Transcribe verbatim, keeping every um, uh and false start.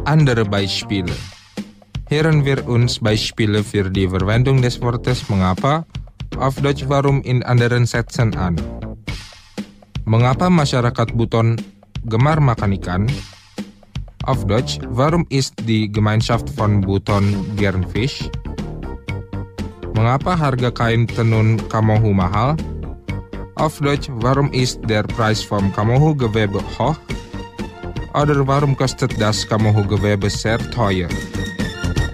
andere Beispiele. Hören wir uns Beispiele für die Verwendung des Wortes mengapa, auf Deutsch warum in anderen Sätzen an. Mengapa masyarakat Buton gemar makan ikan? Auf Deutsch, warum isst die Gemeinschaft von Buton gern Fisch? Mengapa harga kain tenun Kamohu mahal? Auf Deutsch, warum ist der Preis vom Kamohu-Gewebe hoch? Oder warum kostet das Kamohu-Gewebe sehr teuer?